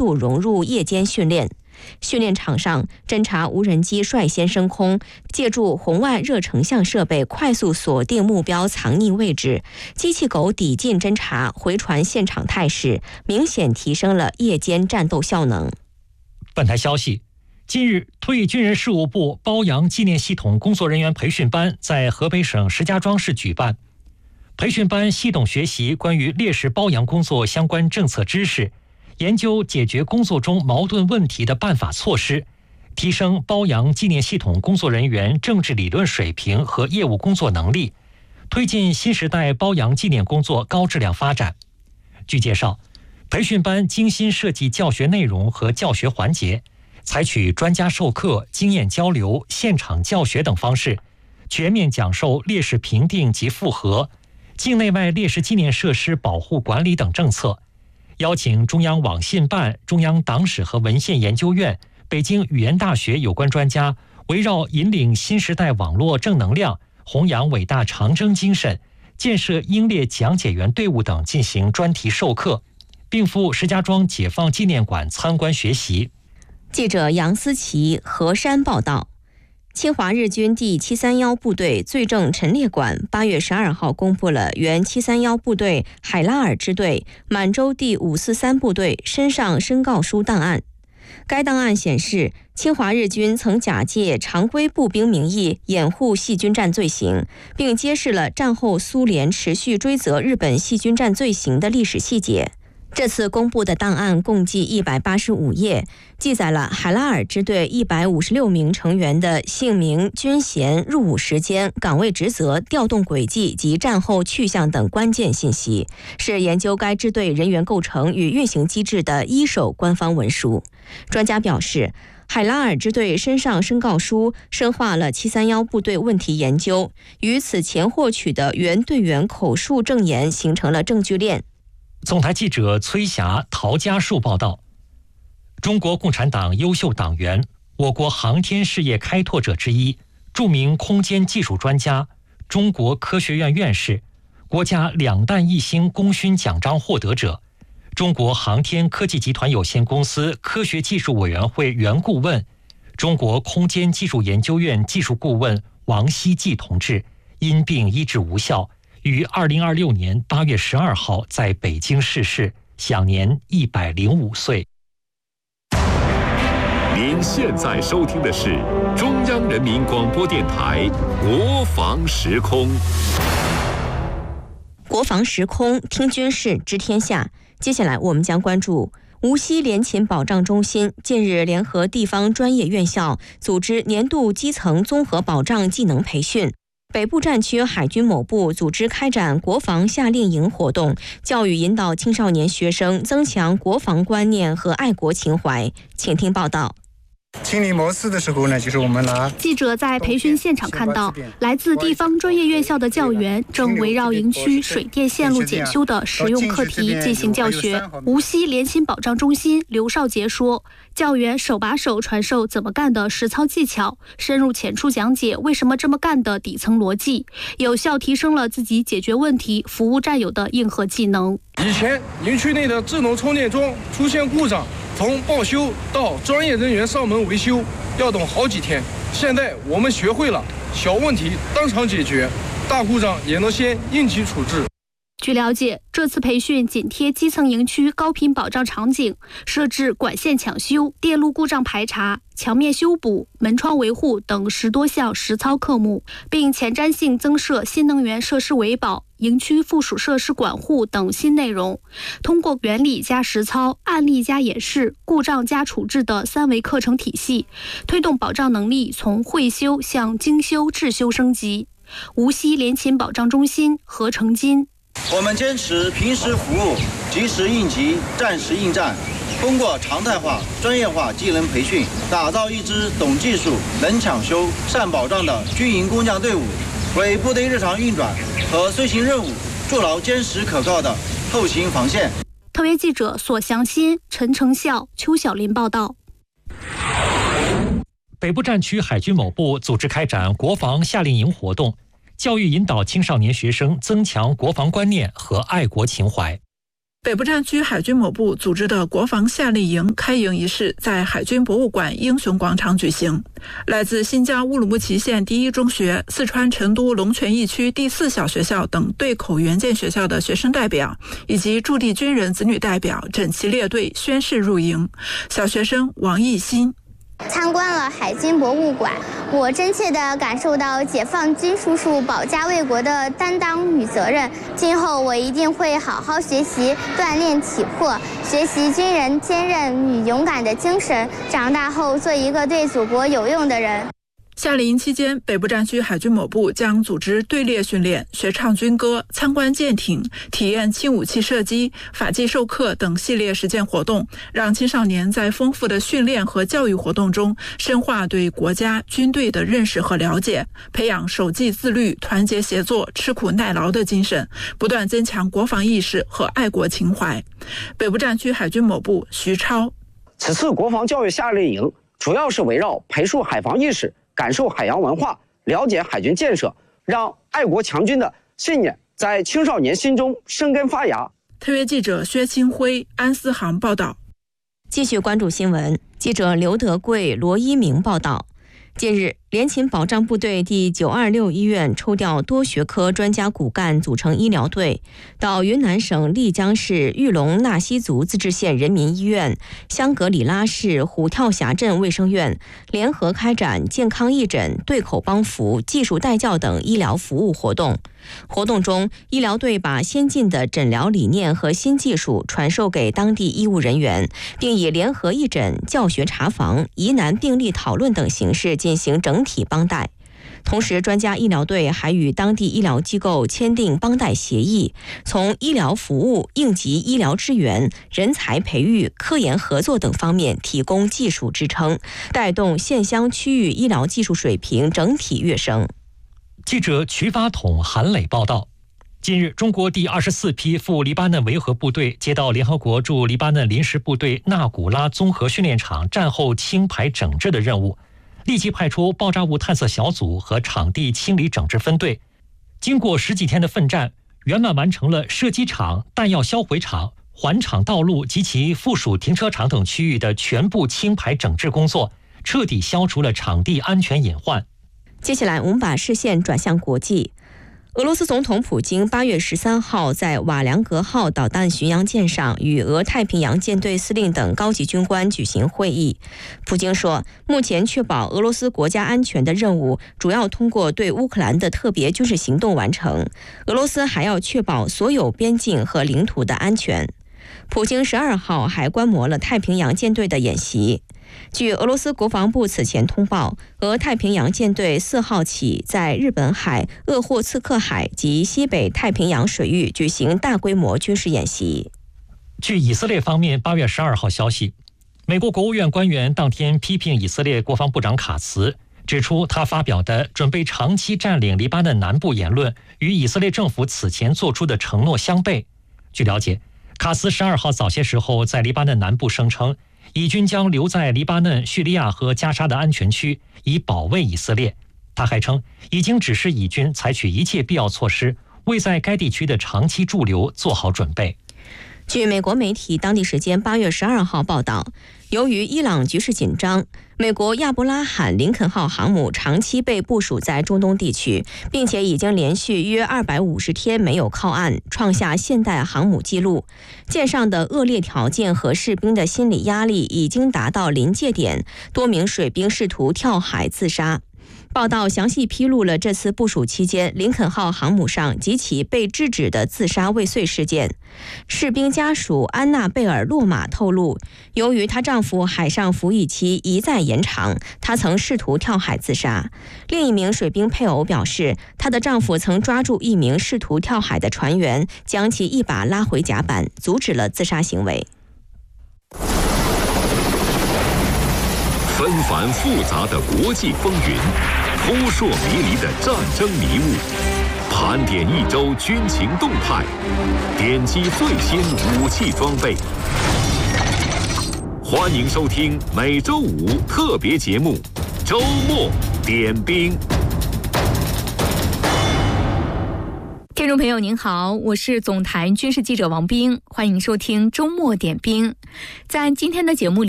度融入夜间训练。训练场上，侦察无人机率先升空，借助红外热成像设备快速锁定目标藏匿位置，机器狗抵近侦察，回传现场态势，明显提升了夜间战斗效能。 本台消息，近日，退役军人事务部褒扬纪念系统工作人员培训班在河北省石家庄市举办。培训班系统学习关于烈士褒扬工作相关政策知识，研究解决工作中矛盾问题的办法措施，提升褒扬纪念系统工作人员政治理论水平和业务工作能力，推进新时代褒扬纪念工作高质量发展。据介绍，培训班精心设计教学内容和教学环节，采取专家授课、经验交流、现场教学等方式，全面讲授烈士评定及复核、境内外烈士纪念设施保护管理等政策，邀请中央网信办、中央党史和文献研究院、北京语言大学有关专家，围绕引领新时代网络正能量、弘扬伟大长征精神、建设英烈讲解员队伍等进行专题授课，并赴石家庄解放纪念馆参观学习。 记者杨思琪、何山报道。侵华日军第731部队罪证陈列馆8月12号公布了原731部队海拉尔支队满洲第543部队身上申告书档案。该档案显示，侵华日军曾假借常规步兵名义掩护细菌战罪行，并揭示了战后苏联持续追责日本细菌战罪行的历史细节。这次公布的档案共计185页，记载了海拉尔支队156名成员的姓名、军衔、入伍时间、岗位职责、调动轨迹及战后去向等关键信息，是研究该支队人员构成与运行机制的一手官方文书。专家表示，海拉尔支队身上申告书深化了731部队问题研究，与此前获取的原队员口述证言形成了证据链。 总台记者崔霞、陶家树报道，中国共产党优秀党员，我国航天事业开拓者之一，著名空间技术专家，中国科学院院士，国家2弹1星功勋奖章获得者，中国航天科技集团有限公司科学技术委员会原顾问，中国空间技术研究院技术顾问王希季同志，因病医治无效，于2026年8月12号在北京逝世，享年105岁。 您现在收听的是中央人民广播电台国防时空。 国防时空，听军事，知天下。接下来我们将关注无锡联勤保障中心近日联合地方专业院校组织年度基层综合保障技能培训。北部战区海军某部组织开展国防夏令营活动，教育引导青少年学生增强国防观念和爱国情怀。请听报道。 清理模式的时候呢，就是我们记者在培训现场看到，来自地方专业院校的教员正围绕营区水电线路检修的实用课题进行教学。无锡联勤保障中心刘少杰说，教员手把手传授怎么干的实操技巧，深入浅出讲解为什么这么干的底层逻辑，有效提升了自己解决问题、服务战友的硬核技能。 以前营区内的智能充电桩出现故障，从报修到专业人员上门维修要等好几天，现在我们学会了小问题当场解决，大故障也能先应急处置。 据了解，这次培训紧贴基层营区高频保障场景，设置管线抢修、电路故障排查、墙面修补、门窗维护等10多项实操科目，并前瞻性增设新能源设施维保、营区附属设施管护等新内容。通过原理加实操、案例加演示、故障加处置的3维课程体系，推动保障能力从会修向精修制修升级。无锡联勤保障中心何成金， 我们坚持平时服务、及时应急、战时应战，通过常态化、专业化技能培训，打造一支懂技术、能抢修、善保障的军营工匠队伍，为部队日常运转和随行任务筑牢坚实可靠的后勤防线。 特约记者索祥新、陈成孝、邱小林报道。 北部战区海军某部组织开展国防夏令营活动，教育引导青少年学生增强国防观念和爱国情怀。 北部战区海军某部组织的国防夏令营开营仪式在海军博物馆英雄广场举行。来自新疆乌鲁木齐县第一中学、四川成都龙泉驿区第4小学校等对口援建学校的学生代表以及驻地军人子女代表整齐列队宣誓入营。小学生王艺新： 参观了海军博物馆，我真切地感受到解放军叔叔保家卫国的担当与责任。今后我一定会好好学习，锻炼体魄，学习军人坚韧与勇敢的精神，长大后做一个对祖国有用的人。 夏令营期间，北部战区海军某部将组织队列训练、学唱军歌、参观舰艇、体验轻武器射击、法纪授课等系列实践活动，让青少年在丰富的训练和教育活动中深化对国家、军队的认识和了解，培养守纪自律、团结协作、吃苦耐劳的精神，不断增强国防意识和爱国情怀。北部战区海军某部徐超： 此次国防教育夏令营主要是围绕培树海防意识、感受海洋文化、了解海军建设，让爱国强军的信念在青少年心中生根发芽。 特约记者薛清辉、安思航报道。 继续关注新闻，记者刘德贵、罗一鸣报道。近日，联勤保障部队第926医院抽调多学科专家骨干组成医疗队，到云南省丽江市玉龙纳西族自治县人民医院、香格里拉市虎跳峡镇卫生院联合开展健康义诊、对口帮扶、技术带教等医疗服务活动。活动中，医疗队把先进的诊疗理念和新技术传授给当地医务人员，并以联合义诊、教学查房、疑难病例讨论等形式进行整体帮带。同时，专家医疗队还与当地医疗机构签订帮带协议，从医疗服务、应急医疗支援、人才培育、科研合作等方面提供技术支撑，带动县乡区域医疗技术水平整体跃升。 记者瞿发统、韩磊报道。近日，中国第24批赴黎巴嫩维和部队接到联合国驻黎巴嫩临时部队纳古拉综合训练场战后清排整治的任务，立即派出爆炸物探测小组和场地清理整治分队。经过10几天的奋战，圆满完成了射击场、弹药销毁场、环场道路及其附属停车场等区域的全部清排整治工作，彻底消除了场地安全隐患。 接下来我们把视线转向国际。俄罗斯总统普京8月13号在瓦良格号导弹巡洋舰上与俄太平洋舰队司令等高级军官举行会议。普京说，目前确保俄罗斯国家安全的任务主要通过对乌克兰的特别军事行动完成，俄罗斯还要确保所有边境和领土的安全。普京12号还观摩了太平洋舰队的演习。据俄罗斯国防部此前通报，俄太平洋舰队4号起在日本海、鄂霍次克海及西北太平洋水域举行大规模军事演习。 据以色列方面8月12号消息，美国国务院官员当天批评以色列国防部长卡茨，指出他发表的准备长期占领黎巴嫩南部言论与以色列政府此前做出的承诺相悖。据了解，卡茨12号早些时候在黎巴嫩南部声称，以军将留在黎巴嫩、叙利亚和加沙的安全区，以保卫以色列。他还称，已经指示以军采取一切必要措施，为在该地区的长期驻留做好准备。 据美国媒体当地时间8月12号报道，由于伊朗局势紧张，美国亚伯拉罕·林肯号航母长期被部署在中东地区，并且已经连续约250天没有靠岸，创下现代航母纪录。舰上的恶劣条件和士兵的心理压力已经达到临界点，多名水兵试图跳海自杀。报道详细披露了这次部署期间林肯号航母上几起被制止的自杀未遂事件。士兵家属安娜贝尔洛马透露，由于她丈夫海上服役期一再延长，她曾试图跳海自杀。另一名水兵配偶表示，她的丈夫曾抓住一名试图跳海的船员，将其一把拉回甲板，阻止了自杀行为。 纷繁复杂的国际风云，扑朔迷离的战争迷雾，盘点一周军情动态，点击最新武器装备。欢迎收听每周五特别节目《周末点兵》。 听众朋友您好，我是总台军事记者王冰，欢迎收听周末点兵。在今天的节目里